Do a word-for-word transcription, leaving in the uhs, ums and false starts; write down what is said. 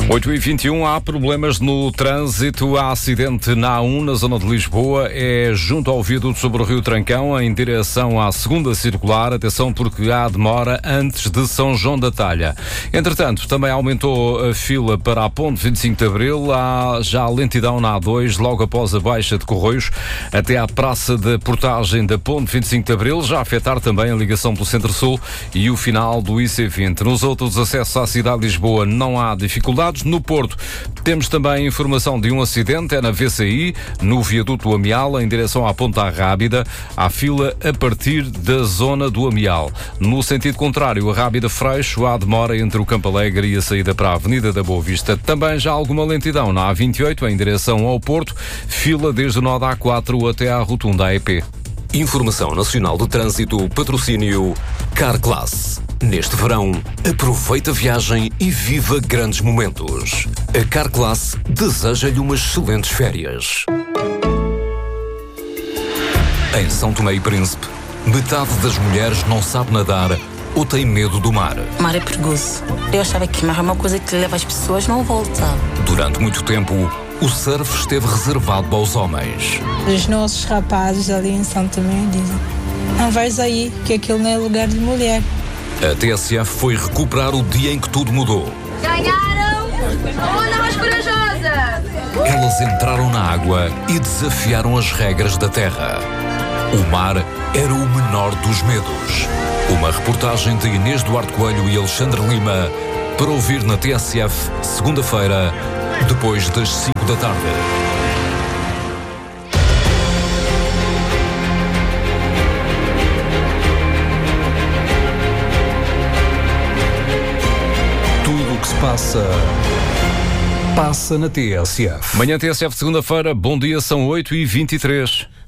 oito e vinte e um, há problemas no trânsito. Há acidente na A um, na zona de Lisboa. É junto ao viaduto sobre o Rio Trancão, em direção à segunda circular. Atenção, porque há demora antes de São João da Talha. Entretanto, também aumentou a fila para a Ponte vinte e cinco de Abril. Há já lentidão na A dois, logo após a baixa de Correios, até à Praça da Portagem da Ponte vinte e cinco de Abril, já a afetar também a ligação pelo Centro-Sul e o final do I C vinte. Nos outros acessos à cidade de Lisboa não há dificuldades. No Porto temos também informação de um acidente, é na V C I, no viaduto do Amial, em direção à Ponta Rábida. Há fila a partir da zona do Amial. No sentido contrário, a Rábida-Freixo, há demora entre o Campo Alegre e a saída para a Avenida da Boa Vista. Também já há alguma lentidão na A vinte e oito, em direção ao Porto, fila desde o nó da A quatro até à rotunda A E P. Informação Nacional de Trânsito, patrocínio Carclass. Neste verão, aproveita a viagem e viva grandes momentos. A Carclass deseja-lhe umas excelentes férias. Em São Tomé e Príncipe, metade das mulheres não sabe nadar ou tem medo do mar. O mar é perigoso. Eu achava que mar é uma coisa que leva as pessoas, não volta. Durante muito tempo, o surf esteve reservado aos homens. Os nossos rapazes ali em São Tomé dizem: não vais aí, que aquilo não é lugar de mulher. A T S F foi recuperar o dia em que tudo mudou. Ganharam a onda mais corajosa! Elas entraram na água e desafiaram as regras da terra. O mar era o menor dos medos. Uma reportagem de Inês Duarte Coelho e Alexandre Lima, para ouvir na T S F, segunda-feira, depois das cinco da tarde. Tudo o que se passa, passa na T S F. Manhã T S F, segunda-feira, bom dia, são oito e vinte e três.